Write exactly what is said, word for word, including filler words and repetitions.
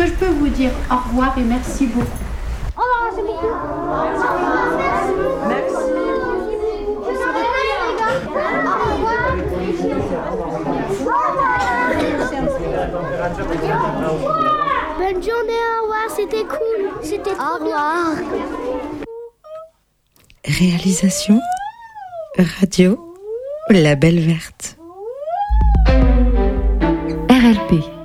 que je peux vous dire au revoir et merci beaucoup. Au revoir, merci beaucoup. Merci. Bonne journée, au revoir, c'était cool. C'était trop bien. Réalisation Radio La Belle Verte. R L P